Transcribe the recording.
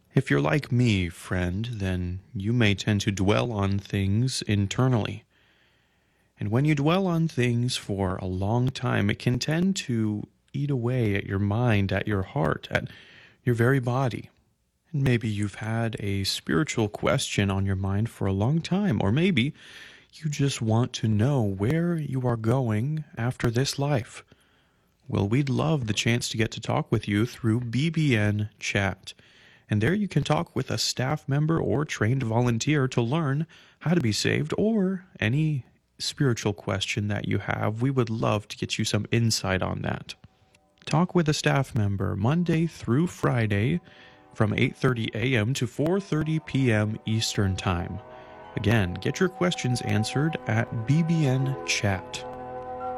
If you're like me, friend, then you may tend to dwell on things internally. And when you dwell on things for a long time, it can tend to eat away at your mind, at your heart, at your very body. And maybe you've had a spiritual question on your mind for a long time, or maybe you just want to know where you are going after this life. Well, we'd love the chance to get to talk with you through BBN Chat. And there you can talk with a staff member or trained volunteer to learn how to be saved or any spiritual question that you have. We would love to get you some insight on that. Talk with a staff member Monday through Friday from 8:30 a.m. to 4:30 p.m. Eastern Time. Again, get your questions answered at BBN Chat.